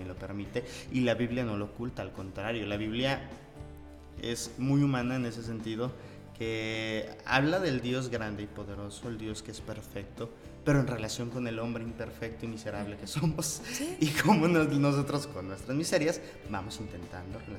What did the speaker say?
lo permite, y la Biblia no lo oculta, al contrario, la Biblia es muy humana en ese sentido, que habla del Dios grande y poderoso, el Dios que es perfecto, pero en relación con el hombre imperfecto y miserable que somos, ¿Sí? y cómo nosotros con nuestras miserias vamos intentando